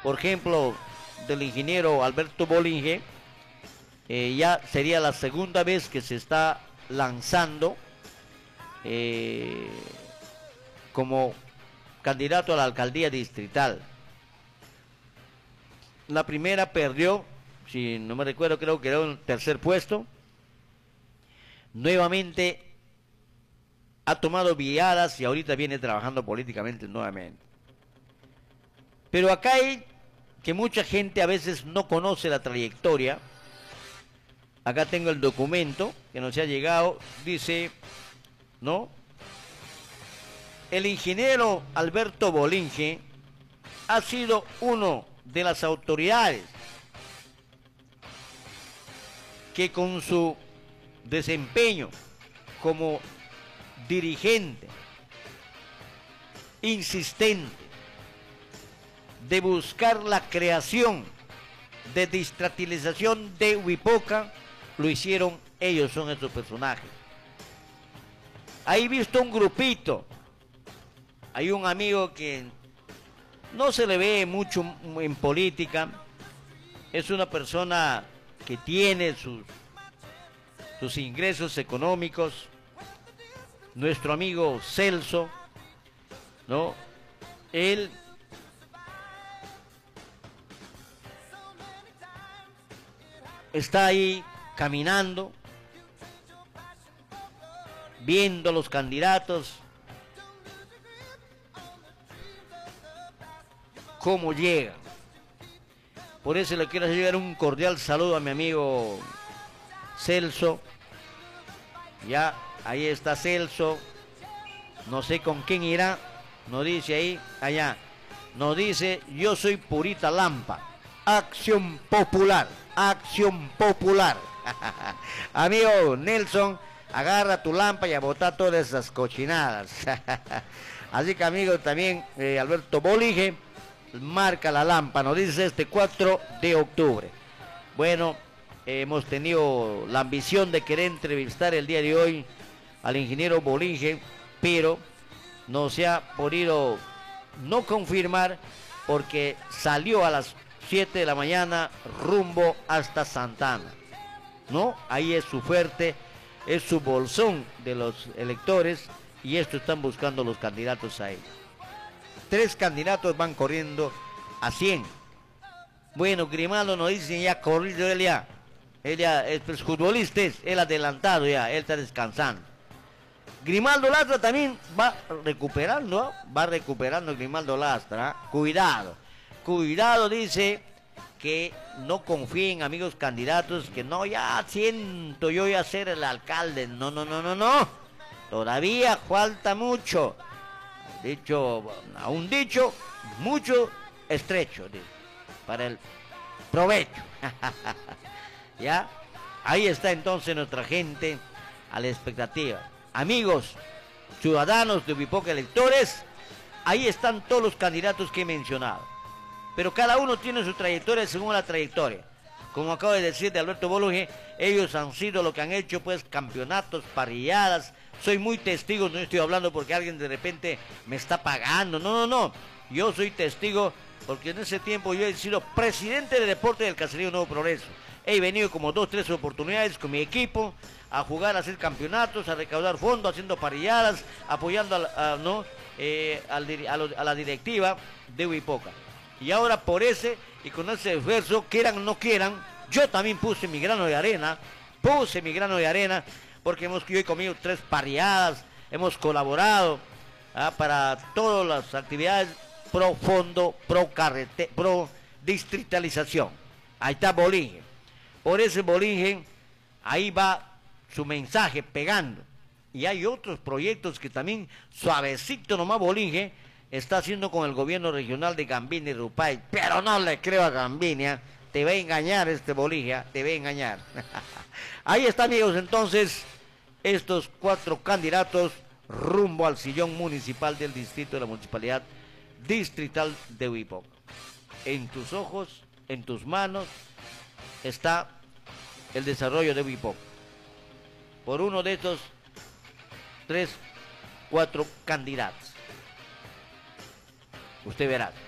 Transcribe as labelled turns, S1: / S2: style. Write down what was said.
S1: por ejemplo, del ingeniero Alberto Bolinge, ya sería la segunda vez que se está lanzando como candidato a la alcaldía distrital. La primera perdió, si no me recuerdo, creo que era un tercer puesto. Nuevamente ha tomado viadas y ahorita viene trabajando políticamente nuevamente. Pero acá hay que mucha gente a veces no conoce la trayectoria. Acá tengo el documento que nos ha llegado, dice, ¿no? El ingeniero Alberto Bolinge ha sido uno de las autoridades que con su desempeño como dirigente insistente de buscar la creación de desestatización de Huipoca, lo hicieron ellos, son esos personajes. Ahí visto un grupito, hay un amigo que no se le ve mucho en política, es una persona que tiene sus ingresos económicos, nuestro amigo Celso, ¿no? Él está ahí caminando, viendo a los candidatos, cómo llegan. Por eso le quiero llegar un cordial saludo a mi amigo Celso. Ya, ahí está Celso. No sé con quién irá. Nos dice ahí, allá. Nos dice, yo soy Purita Lampa. Acción Popular. Acción Popular. Amigo Nelson, agarra tu lampa y a botar todas esas cochinadas. Así que amigo también Alberto Bolinge, marca la lampa, nos dice este 4 de octubre. Bueno, hemos tenido la ambición de querer entrevistar el día de hoy al ingeniero Bolinge, pero no se ha podido no confirmar porque salió a las 7 de la mañana rumbo hasta Santana, ¿no? Ahí es su fuerte, es su bolsón de los electores y esto están buscando los candidatos ahí. 3 candidatos van corriendo a 100. Bueno, Grimaldo nos dice ya corrido él ya es futbolista, él adelantado ya, él está descansando. Grimaldo Lastra también va recuperando Grimaldo Lastra, ¿eh? Cuidado, dice que no confíen, amigos candidatos, que no, ya siento yo ya ser el alcalde, no, todavía falta mucho. Un dicho mucho estrecho, para el provecho. Ya, ahí está entonces nuestra gente a la expectativa. Amigos, ciudadanos de Huipoca, electores, ahí están todos los candidatos que he mencionado. Pero cada uno tiene su trayectoria según la trayectoria. Como acabo de decir de Alberto Bolinge, ellos han sido lo que han hecho, pues, campeonatos, parrilladas. Soy muy testigo, no estoy hablando porque alguien de repente me está pagando. No. Yo soy testigo porque en ese tiempo yo he sido presidente de deporte del Caserío Nuevo Progreso. He venido como 2, 3 oportunidades con mi equipo a jugar, a hacer campeonatos, a recaudar fondos, haciendo parrilladas, apoyando a la directiva de Huipoca. Y ahora por ese y con ese esfuerzo, quieran o no quieran, yo también puse mi grano de arena, porque yo he comido 3 parrilladas, hemos colaborado para todas las actividades pro fondo, pro distritalización. Ahí está Bolinge. Por ese Bolinge, ahí va su mensaje pegando. Y hay otros proyectos que también, suavecito nomás Bolinge, está haciendo con el gobierno regional de Gambini y Rupay. Pero no le creo a Gambini, te va a engañar este Bolinge, te va a engañar. Ahí está, amigos, entonces, estos 4 candidatos rumbo al sillón municipal del distrito de la municipalidad distrital de Huipoca. En tus ojos, en tus manos, está el desarrollo de Huipoca. Por uno de estos 3, 4 candidatos. Usted verá.